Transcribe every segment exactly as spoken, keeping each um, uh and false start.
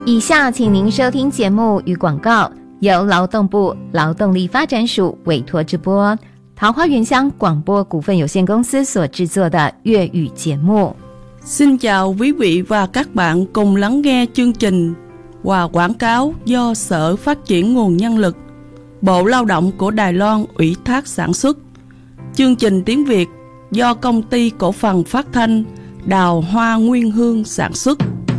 以下请您收听节目与广告，由劳动部劳动力发展署委托直播，桃花源乡广播股份有限公司所制作的粤语节目。 Xin chào quý vị và các bạn cùng lắng nghe chương trình và quảng cáo do Sở Phát triển Nguồn Nhân lực, Bộ Lao động của Đài Loan ủy thác sản xuất. Chương trình tiếng Việt do Công ty Cổ phần Phát thanh Đào Hoa Nguyên Hương sản xuất.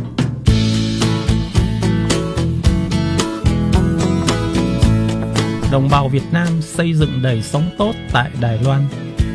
Đồng bào Việt Nam xây dựng đời sống tốt tại Đài Loan.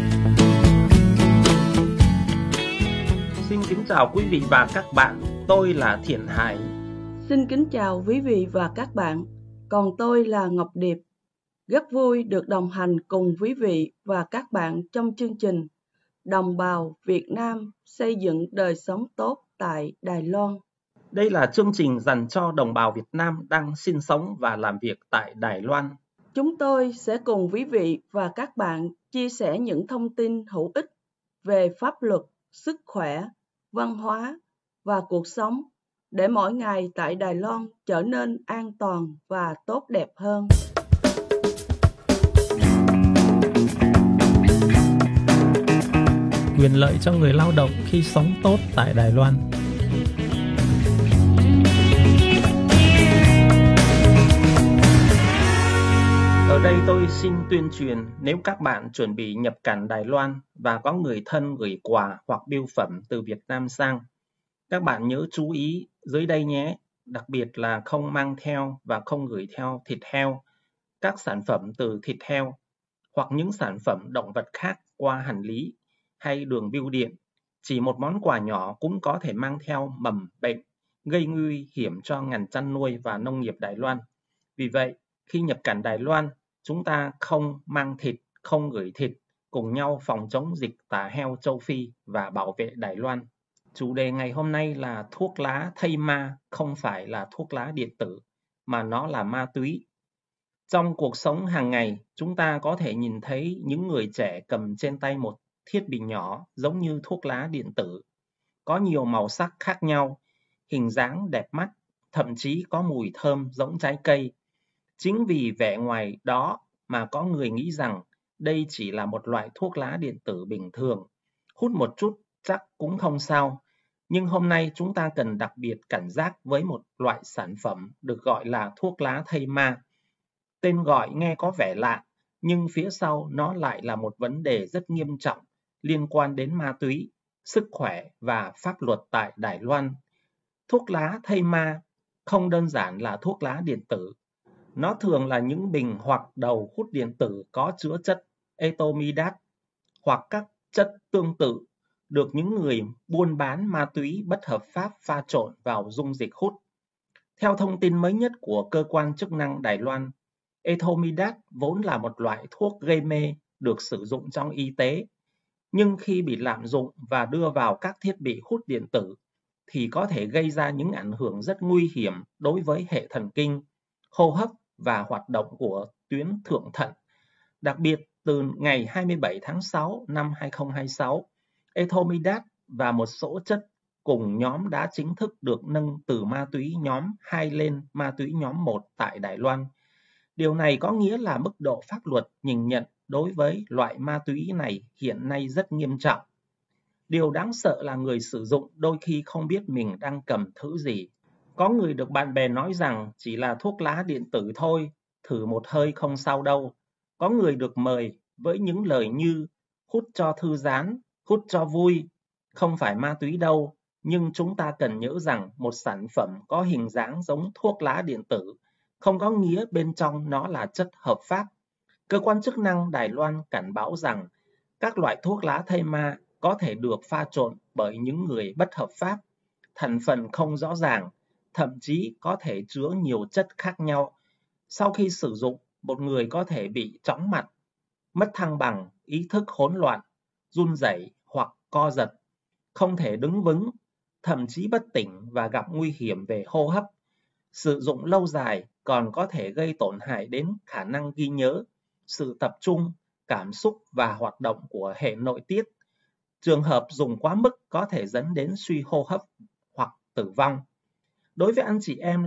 Xin kính chào quý vị và các bạn, tôi là Thiện Hải. Xin kính chào quý vị và các bạn, còn tôi là Ngọc Điệp. Rất vui được đồng hành cùng quý vị và các bạn trong chương trình Đồng bào Việt Nam xây dựng đời sống tốt tại Đài Loan. Đây là chương trình dành cho đồng bào Việt Nam đang sinh sống và làm việc tại Đài Loan. Chúng tôi sẽ cùng quý vị và các bạn chia sẻ những thông tin hữu ích về pháp luật, sức khỏe, văn hóa và cuộc sống để mỗi ngày tại Đài Loan trở nên an toàn và tốt đẹp hơn. Quyền lợi cho người lao động khi sống tốt tại Đài Loan. Ở đây tôi xin tuyên truyền, nếu các bạn chuẩn bị nhập cảnh Đài Loan và có người thân gửi quà hoặc bưu phẩm từ Việt Nam sang, các bạn nhớ chú ý dưới đây nhé, đặc biệt là không mang theo và không gửi theo thịt heo, các sản phẩm từ thịt heo hoặc những sản phẩm động vật khác qua hành lý hay đường bưu điện. Chỉ một món quà nhỏ cũng có thể mang theo mầm bệnh, gây nguy hiểm cho ngành chăn nuôi và nông nghiệp Đài Loan. Vì vậy, khi nhập cảnh Đài Loan, chúng ta không mang thịt, không gửi thịt, cùng nhau phòng chống dịch tả heo châu Phi và bảo vệ Đài Loan. Chủ đề ngày hôm nay là thuốc lá thây ma, không phải là thuốc lá điện tử, mà nó là ma túy. Trong cuộc sống hàng ngày, chúng ta có thể nhìn thấy những người trẻ cầm trên tay một thiết bị nhỏ giống như thuốc lá điện tử. Có nhiều màu sắc khác nhau, hình dáng đẹp mắt, thậm chí có mùi thơm giống trái cây. Chính vì vẻ ngoài đó mà có người nghĩ rằng đây chỉ là một loại thuốc lá điện tử bình thường. Hút một chút chắc cũng không sao. Nhưng hôm nay chúng ta cần đặc biệt cảnh giác với một loại sản phẩm được gọi là thuốc lá thây ma. Tên gọi nghe có vẻ lạ, nhưng phía sau nó lại là một vấn đề rất nghiêm trọng liên quan đến ma túy, sức khỏe và pháp luật tại Đài Loan. Thuốc lá thây ma không đơn giản là thuốc lá điện tử. Nó thường là những bình hoặc đầu hút điện tử có chứa chất etomidat hoặc các chất tương tự được những người buôn bán ma túy bất hợp pháp pha trộn vào dung dịch hút. Theo thông tin mới nhất của cơ quan chức năng Đài Loan, etomidat vốn là một loại thuốc gây mê được sử dụng trong y tế, nhưng khi bị lạm dụng và đưa vào các thiết bị hút điện tử thì có thể gây ra những ảnh hưởng rất nguy hiểm đối với hệ thần kinh, hô hấp và hoạt động của tuyến thượng thận. Đặc biệt, từ ngày hai mươi bảy tháng sáu năm hai nghìn không trăm hai mươi sáu, etomidat và một số chất cùng nhóm đã chính thức được nâng từ ma túy nhóm hai lên ma túy nhóm một tại Đài Loan. Điều này có nghĩa là mức độ pháp luật nhìn nhận đối với loại ma túy này hiện nay rất nghiêm trọng. Điều đáng sợ là người sử dụng đôi khi không biết mình đang cầm thứ gì. Có người được bạn bè nói rằng chỉ là thuốc lá điện tử thôi, thử một hơi không sao đâu. Có người được mời với những lời như hút cho thư giãn, hút cho vui, không phải ma túy đâu. Nhưng chúng ta cần nhớ rằng một sản phẩm có hình dáng giống thuốc lá điện tử không có nghĩa bên trong nó là chất hợp pháp. Cơ quan chức năng Đài Loan cảnh báo rằng các loại thuốc lá thây ma có thể được pha trộn bởi những người bất hợp pháp, thành phần không rõ ràng, thậm chí có thể chứa nhiều chất khác nhau. Sau khi sử dụng, một người có thể bị chóng mặt, mất thăng bằng, ý thức hỗn loạn, run rẩy hoặc co giật, không thể đứng vững, thậm chí bất tỉnh và gặp nguy hiểm về hô hấp. Sử dụng lâu dài còn có thể gây tổn hại đến khả năng ghi nhớ, sự tập trung, cảm xúc và hoạt động của hệ nội tiết. Trường hợp dùng quá mức có thể dẫn đến suy hô hấp hoặc tử vong. Đối với anh chị em